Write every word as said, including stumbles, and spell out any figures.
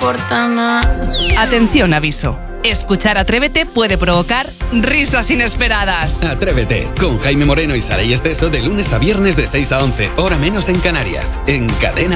importa nada. Atención, aviso. Escuchar Atrévete puede provocar risas inesperadas. Atrévete, con Jaime Moreno y Saray Esteso de lunes a viernes de seis a once, hora menos en Canarias, en Cadena.